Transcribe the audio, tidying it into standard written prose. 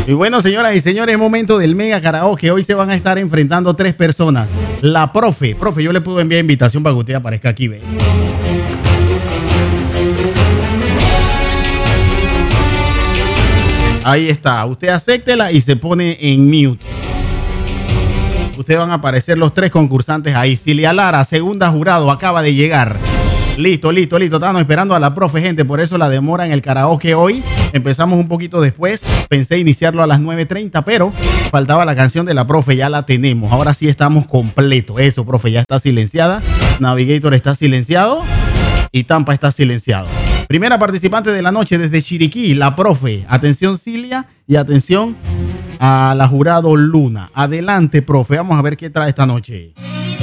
Y bueno, señoras y señores, es momento del mega karaoke. Hoy se van a estar enfrentando 3 personas. La profe, yo le puedo enviar invitación para que usted aparezca aquí, ¿ve? Ahí está, usted acéptela y se pone en mute. Ustedes van a aparecer los 3 concursantes ahí. Cilia Lara, segunda jurado, acaba de llegar. Listo. Estábamos esperando a la profe, gente. Por eso la demora en el karaoke hoy. Empezamos un poquito después. Pensé iniciarlo a las 9:30, pero faltaba la canción de la profe. Ya la tenemos. Ahora sí estamos completos. Eso, profe, ya está silenciada. Navigator está silenciado. Y Tampa está silenciado. Primera participante de la noche desde Chiriquí, la profe. Atención, Cilia, y atención a la jurado Luna. Adelante, profe. Vamos a ver qué trae esta noche.